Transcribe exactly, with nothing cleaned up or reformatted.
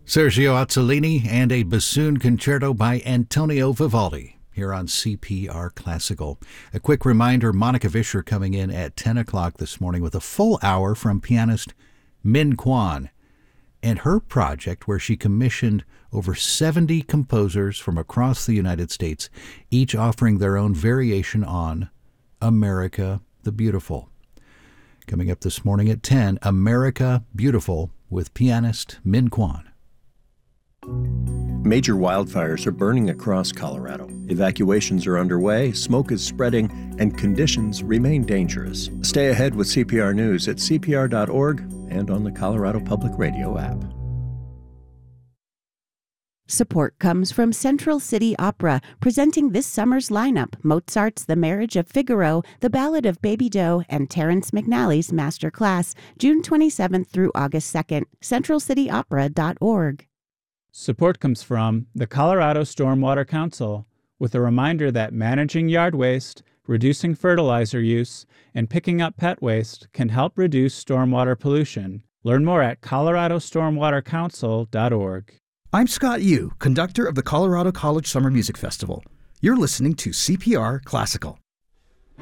Sergio Azzolini and a bassoon concerto by Antonio Vivaldi here on C P R Classical. A quick reminder, Monica Vischer coming in at ten o'clock this morning with a full hour from pianist Min Kwan and her project where she commissioned over seventy composers from across the United States, each offering their own variation on America the Beautiful. Coming up this morning at ten, America Beautiful with pianist Min Kwan. Major wildfires are burning across Colorado. Evacuations are underway, smoke is spreading, and conditions remain dangerous. Stay ahead with C P R News at C P R dot org and on the Colorado Public Radio app. Support comes from Central City Opera, presenting this summer's lineup: Mozart's The Marriage of Figaro, The Ballad of Baby Doe, and Terrence McNally's Master Class, June twenty-seventh through August second. central city opera dot org. Support comes from the Colorado Stormwater Council, with a reminder that managing yard waste, reducing fertilizer use, and picking up pet waste can help reduce stormwater pollution. Learn more at colorado stormwater council dot org. I'm Scott Yu, conductor of the Colorado College Summer Music Festival. You're listening to C P R Classical.